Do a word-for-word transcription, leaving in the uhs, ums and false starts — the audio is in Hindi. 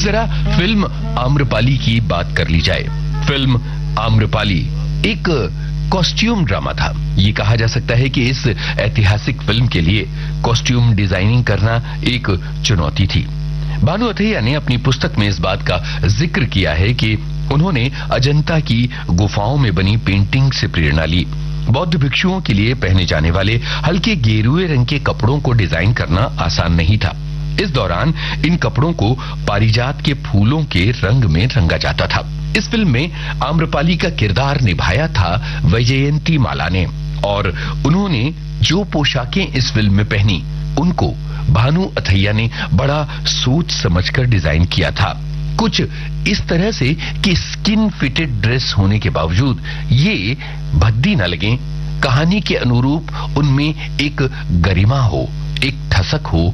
जरा फिल्म आम्रपाली की बात कर ली जाए। फिल्म आम्रपाली एक कॉस्ट्यूम ड्रामा था। ये कहा जा सकता है कि इस ऐतिहासिक फिल्म के लिए कॉस्ट्यूम डिजाइनिंग करना एक चुनौती थी। भानु अथैया ने अपनी पुस्तक में इस बात का जिक्र किया है कि उन्होंने अजंता की गुफाओं में बनी पेंटिंग से प्रेरणा ली। बौद्ध भिक्षुओं के लिए पहने जाने वाले हल्के गेरुए रंग के कपड़ों को डिजाइन करना आसान नहीं था। इस दौरान इन कपड़ों को पारिजात के फूलों के रंग में रंगा जाता था। इस फिल्म में आम्रपाली का किरदार निभाया था वैजयंती माला ने, और उन्होंने जो पोशाकें इस फिल्म में पहनी उनको भानु अथैया ने बड़ा सोच समझकर डिजाइन किया था। कुछ इस तरह से कि स्किन फिटेड ड्रेस होने के बावजूद ये भद्दी न लगे, कहानी के अनुरूप उनमें एक गरिमा हो, एक ठसक हो